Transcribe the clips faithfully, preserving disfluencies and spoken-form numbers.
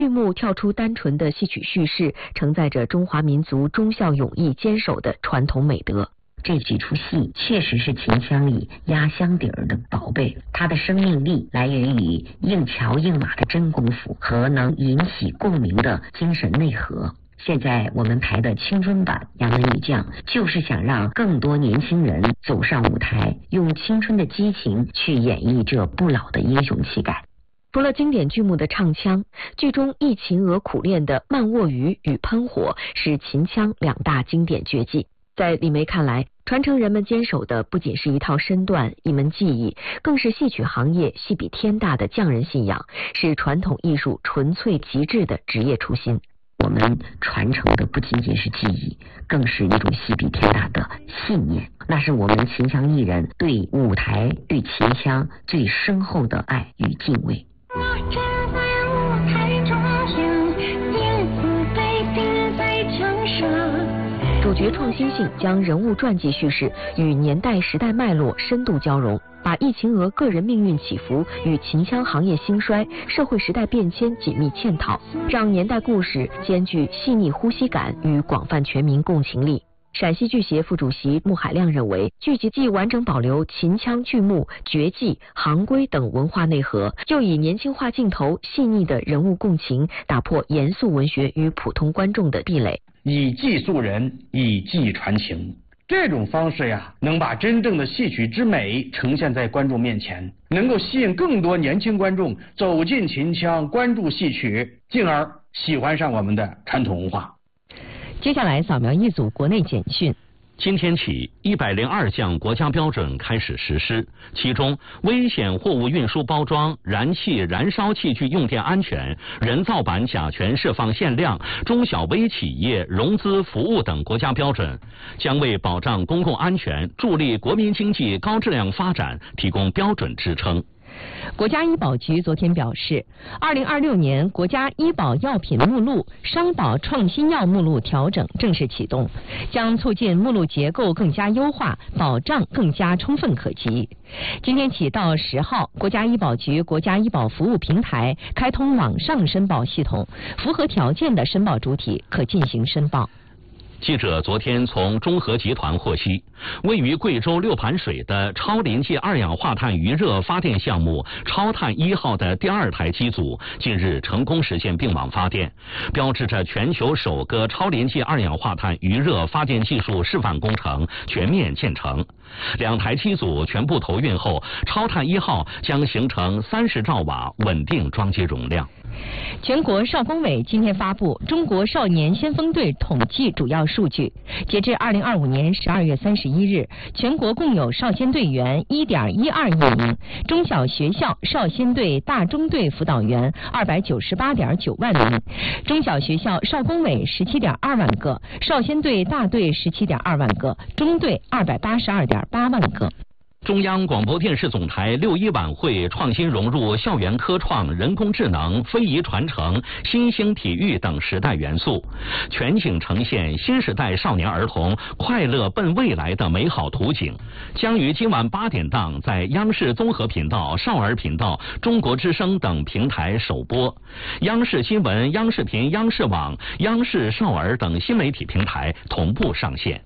剧目跳出单纯的戏曲叙事，承载着中华民族忠孝勇义坚守的传统美德。 这几出戏确实是秦腔里压箱底儿的宝贝，它的生命力来源于硬桥硬马的真功夫和能引起共鸣的精神内核。现在我们排的青春版《杨门女将》，就是想让更多年轻人走上舞台，用青春的激情去演绎这不老的英雄气概。 除了经典剧目的唱腔，剧中忆秦娥苦练的慢卧鱼与喷火是秦腔两大经典绝技。在李梅看来，传承人们坚守的不仅是一套身段、一门技艺，更是戏曲行业戏比天大的匠人信仰，是传统艺术纯粹极致的职业初心。 我们传承的不仅仅是技艺，更是一种戏比天大的信念，那是我们秦腔艺人对舞台、对秦腔最深厚的爱与敬畏。 我站在舞台中央，影子被钉在墙上。 主角创新性将人物传记叙事与年代时代脉络深度交融，把忆秦娥个人命运起伏与秦腔行业兴衰、社会时代变迁紧密嵌套，让年代故事兼具细腻呼吸感与广泛全民共情力。陕西剧协副主席穆海亮认为，剧集既完整保留秦腔剧目、绝技、行规等文化内核，又以年轻化镜头、细腻的人物共情，打破严肃文学与普通观众的壁垒， 以技塑人，以技传情。这种方式呀，能把真正的戏曲之美呈现在观众面前，能够吸引更多年轻观众走进秦腔，关注戏曲，进而喜欢上我们的传统文化。 接下来扫描一组国内简讯。 今天起，一百零二项国家标准开始实施，其中危险货物运输包装、燃气、燃烧器具用电安全、人造板甲醛释放限量、中小微企业融资服务等国家标准，将为保障公共安全、助力国民经济高质量发展提供标准支撑。 国家医保局昨天表示，二零二六年国家医保药品目录、商保创新药目录调整正式启动，将促进目录结构更加优化，保障更加充分可及。今天起到十号，国家医保局国家医保服务平台开通网上申报系统，符合条件的申报主体可进行申报。 记者昨天从中核集团获悉，位于贵州六盘水的超临界二氧化碳余热发电项目超碳一号的第二台机组近日成功实现并网发电，标志着全球首个超临界二氧化碳余热发电技术示范工程全面建成。两台机组全部投运后，超碳一号将形成三十兆瓦稳定装机容量。 全国少工委今天发布中国少年先锋队统计主要数据，截至二零二五年十二月三十一日，全国共有少先队员一点一二亿名，中小学校少先队大中队辅导员二百九十八点九万名，中小学校少工委十七点二万个，少先队大队十七点二万个，中队二百八十二点八万个。 中央广播电视总台六一晚会创新融入校园科创、人工智能、非遗传承、新兴体育等时代元素，全景呈现新时代少年儿童快乐奔未来的美好图景，将于今晚八点档在央视综合频道、少儿频道、中国之声等平台首播，央视新闻、央视频、央视网、央视少儿等新媒体平台同步上线。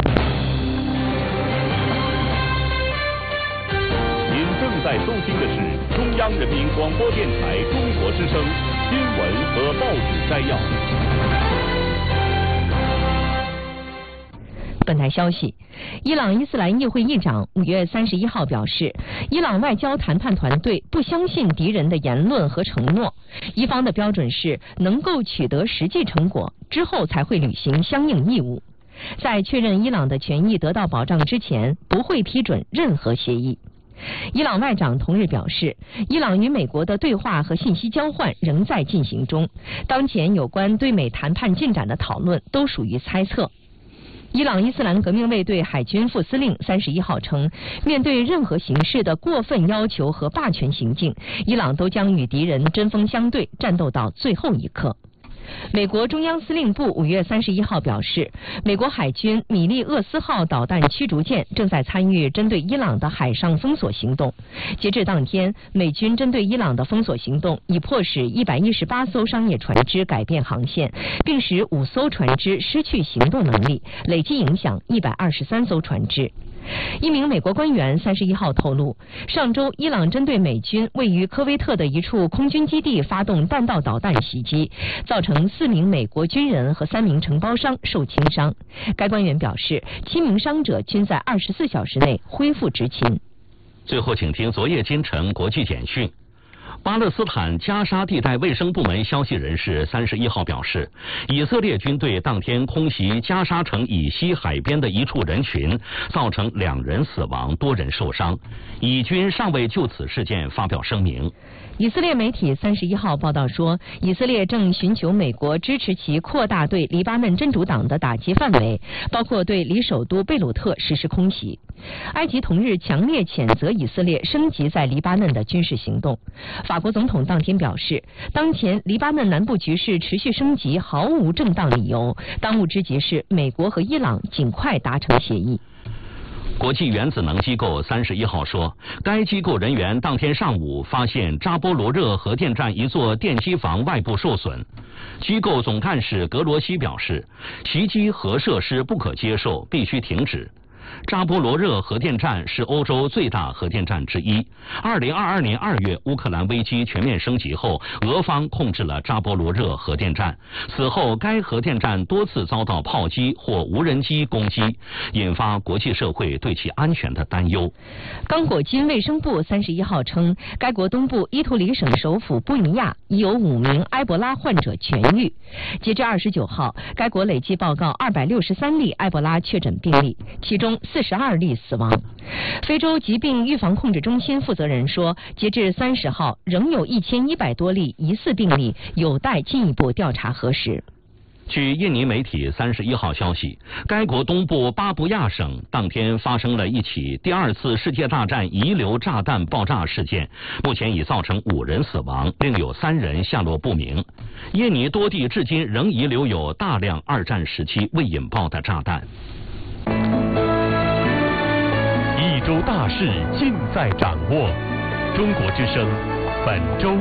正在收听的是中央人民广播电台中国之声新闻和报纸摘要。 本台消息，伊朗伊斯兰议会议长五月三十一号表示，伊朗外交谈判团队不相信敌人的言论和承诺，伊方的标准是能够取得实际成果之后才会履行相应义务，在确认伊朗的权益得到保障之前，不会批准任何协议。伊朗外长同日表示，伊朗与美国的对话和信息交换仍在进行中，当前有关对美谈判进展的讨论都属于猜测。伊朗伊斯兰革命卫队海军副司令三十一号称，面对任何形式的过分要求和霸权行径，伊朗都将与敌人针锋相对，战斗到最后一刻。 美国中央司令部五月三十一号表示，美国海军米利厄斯号导弹驱逐舰正在参与针对伊朗的海上封锁行动。截至当天，美军针对伊朗的封锁行动已迫使一百一十八艘商业船只改变航线，并使五艘船只失去行动能力，累计影响一百二十三艘船只。一名美国官员三十一号透露，上周伊朗针对美军位于科威特的一处空军基地发动弹道导弹袭击，造成四名美国军人和三名承包商受轻伤。该官员表示，七名伤者均在二十四小时内恢复执勤。 最后，请听昨夜今晨国际简讯。巴勒斯坦加沙地带卫生部门消息人士三十一号表示，以色列军队当天空袭加沙城以西海边的一处人群，造成两人死亡，多人受伤。以军尚未就此事件发表声明。 以色列媒体三十一号报道说，以色列正寻求美国支持其扩大对黎巴嫩真主党的打击范围，包括对离首都贝鲁特实施空袭。埃及同日强烈谴责以色列升级在黎巴嫩的军事行动。法国总统当天表示，当前黎巴嫩南部局势持续升级毫无正当理由，当务之急是美国和伊朗尽快达成协议。 国际原子能机构三十一号说，该机构人员当天上午发现扎波罗热核电站一座电机房外部受损。机构总干事格罗西表示，袭击核设施不可接受，必须停止。扎波罗热核电站是欧洲最大核电站之一。二零二二年二月，乌克兰危机全面升级后，俄方控制了扎波罗热核电站。此后，该核电站多次遭到炮击或无人机攻击，引发国际社会对其安全的担忧。 刚果金卫生部三十一号称，该国东部伊图里省首府布尼亚已有五名埃博拉患者痊愈。截至二十九号，该国累计报告二百六十三例埃博拉确诊病例，其中四十二例死亡。非洲疾病预防控制中心负责人说，截至三十号，仍有一千一百多例疑似病例，有待进一步调查核实。 据印尼媒体三十一号消息，该国东部巴布亚省当天发生了一起第二次世界大战遗留炸弹爆炸事件，目前已造成五人死亡，另有三人下落不明。印尼多地至今仍遗留有大量二战时期未引爆的炸弹。 一周大事尽在掌握，中国之声本周。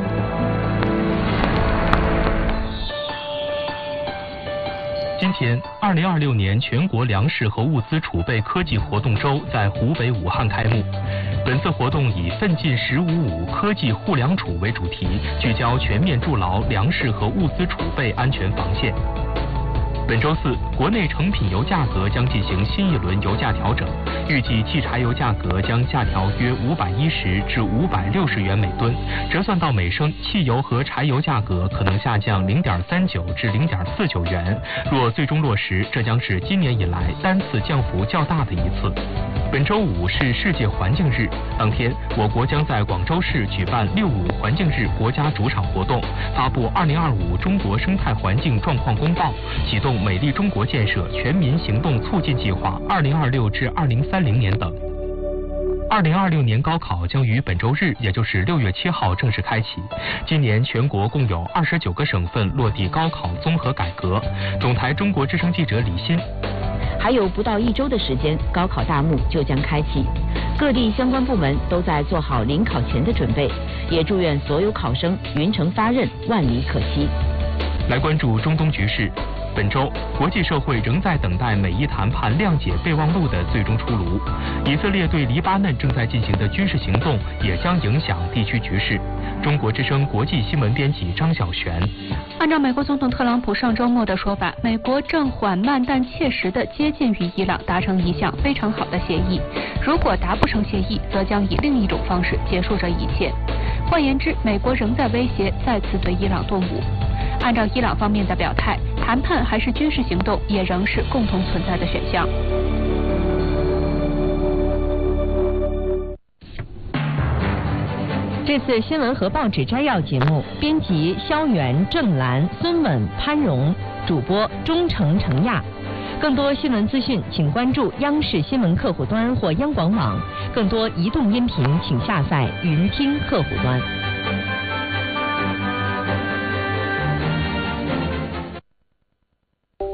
今天，二零二六年全国粮食和物资储备科技活动周在湖北武汉开幕。本次活动以“奋进十五五”科技护粮储为主题，聚焦全面筑牢粮食和物资储备安全防线。本周四，国内成品油价格将进行新一轮油价调整，预计汽柴油价格将下调约五百一十至五百六十元每吨，折算到每升，汽油和柴油价格可能下降零点三九至零点四九元。若最终落实，这将是今年以来单次降幅较大的一次。本周五是世界环境日，当天我国将在广州市举办六五环境日国家主场活动，发布二零二五中国生态环境状况公报，启动美丽中国建设全民行动促进计划二零二六至二零三零年等。二零二六年高考将于本周日，也就是六月七号正式开启。今年全国共有二十九个省份落地高考综合改革。总台中国之声记者李欣。 还有不到一周的时间，高考大幕就将开启，各地相关部门都在做好临考前的准备，也祝愿所有考生云城发轫，万里可期。 来关注中东局势。本周，国际社会仍在等待美伊谈判谅解备忘录的最终出炉。以色列对黎巴嫩正在进行的军事行动也将影响地区局势。中国之声国际新闻编辑张小璇。 按照美国总统特朗普上周末的说法，美国正缓慢但切实地接近与伊朗达成一项非常好的协议。如果达不成协议，则将以另一种方式结束这一切。换言之，美国仍在威胁再次对伊朗动武。按照伊朗方面的表态，谈判还是军事行动也仍是共同存在的选项。 这次新闻和报纸摘要节目，编辑肖元、郑兰、孙稳、潘荣，主播钟诚、程亚。更多新闻资讯，请关注央视新闻客户端或央广网。更多移动音频，请下载云听客户端。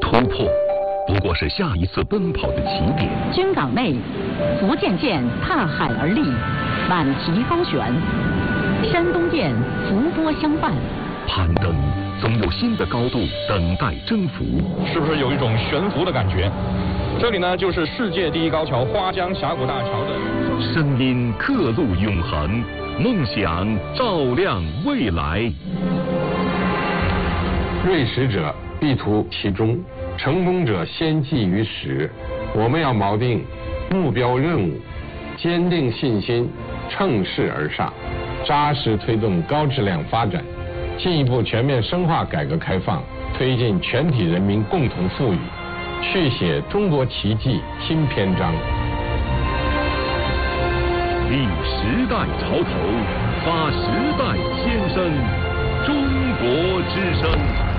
突破不过是下一次奔跑的起点。 军港内，福建舰踏海而立，满旗高悬；山东舰伏波相伴。 攀登总有新的高度等待征服， 是不是有一种悬浮的感觉？这里呢，就是世界第一高桥花江峡谷大桥的声音刻录永恒，梦想照亮未来。 锐识者必图其中，成功者先记于始。我们要锚定目标任务，坚定信心，乘势而上，扎实推动高质量发展，进一步全面深化改革开放，推进全体人民共同富裕，续写中国奇迹新篇章。 立时代潮头，发时代先声，中国之声。